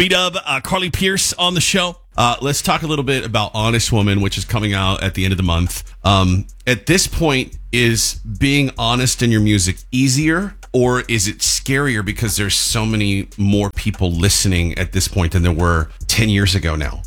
B-Dub, Carly Pierce on the show. Let's talk a little bit about Honest Woman, which is coming out at the end of the month. At this point, is being honest in your music easier, or is it scarier because there's so many more people listening at this point than there were 10 years ago now?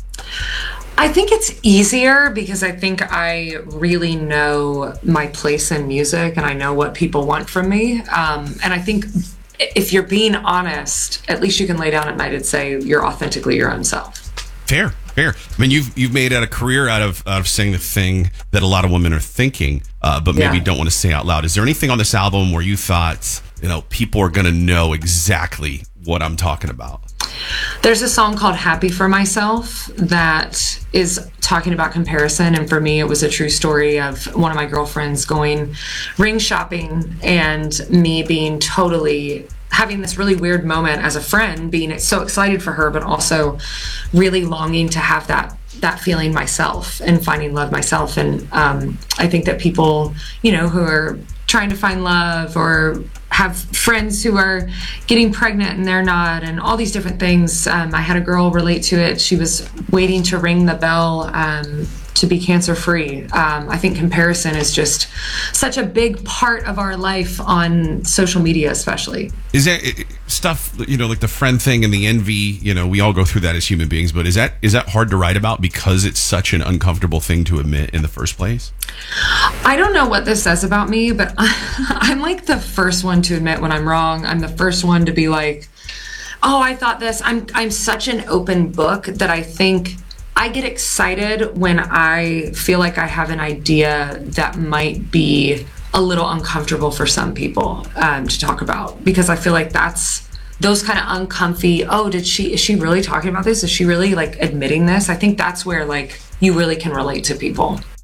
I think it's easier because I think I really know my place in music and I know what people want from me. And I think if you're being honest, at least you can lay down at night and say you're authentically your own self. Fair. I mean, you've made a career out of saying the thing that a lot of women are thinking, but maybe don't want to say out loud. Is there anything on this album where you thought, people are going to know exactly what I'm talking about? There's a song called Happy for Myself that is talking about comparison. And for me, it was a true story of one of my girlfriends going ring shopping and me being totally having this really weird moment as a friend, being so excited for her, but also really longing to have that feeling myself and finding love myself. And I think that people, who are trying to find love or have friends who are getting pregnant and they're not, and all these different things. I had a girl relate to it. She was waiting to ring the bell to be cancer-free. I think comparison is just such a big part of our life on social media, especially. Is that stuff, like the friend thing and the envy, we all go through that as human beings, but is that hard to write about because it's such an uncomfortable thing to admit in the first place? I don't know what this says about me, but I'm like the first one to admit when I'm wrong. I'm the first one to be like, oh, I thought this. I'm such an open book that I think I get excited when I feel like I have an idea that might be a little uncomfortable for some people to talk about, because I feel like that's those kind of uncomfy, is she really talking about this? Is she really like admitting this? I think that's where like you really can relate to people.